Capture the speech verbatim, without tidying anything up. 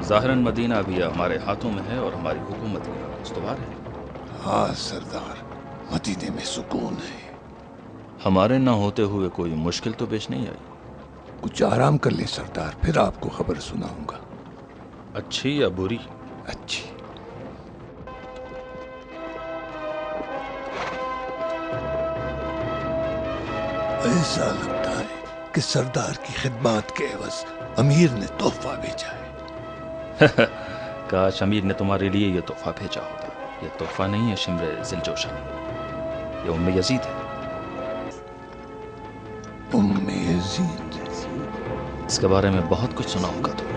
ज़ाहिरन Medina अभी हमारे हाथों में है और हमारी हुकूमत की उस्तवार है। हाँ सरदार, मदीने में सुकून है। हमारे ना होते हुए कोई मुश्किल तो पेश नहीं आई। कुछ आराम कर ले सरदार, फिर आपको खबर सुनाऊंगा। अच्छी या बुरी? अच्छी। ऐसा लगता है कि सरदार की खिदमत के एवज अमीर ने तोहफा भेजा है। काश अमीर ने तुम्हारे लिए ये तोहफा भेजा होता। ये तोहफा नहीं है शिमरे जिलजोशन, ये उम्मे यजीद है। उम्मे यजीद? इसके बारे में बहुत कुछ सुना होगा तुमने।